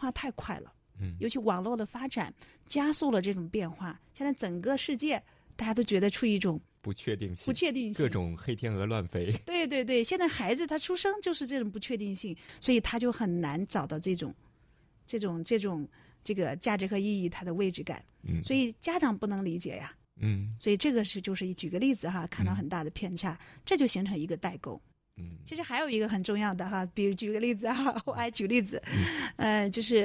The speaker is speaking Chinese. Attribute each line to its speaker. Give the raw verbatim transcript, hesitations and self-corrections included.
Speaker 1: 化太快了，
Speaker 2: 嗯，
Speaker 1: 尤其网络的发展加速了这种变化。现在整个世界大家都觉得处于一种
Speaker 2: 不确定性，
Speaker 1: 不确定性，
Speaker 2: 各种黑天鹅乱飞。
Speaker 1: 对对对，现在孩子他出生就是这种不确定性，所以他就很难找到这种这种这种这个价值和意义它的位置感。
Speaker 2: 嗯，
Speaker 1: 所以家长不能理解呀。
Speaker 2: 嗯，
Speaker 1: 所以这个是就是举个例子哈，看到很大的偏差，嗯、这就形成一个代沟。
Speaker 2: 嗯，
Speaker 1: 其实还有一个很重要的哈，比如举个例子哈，我爱举例子，嗯、呃，就是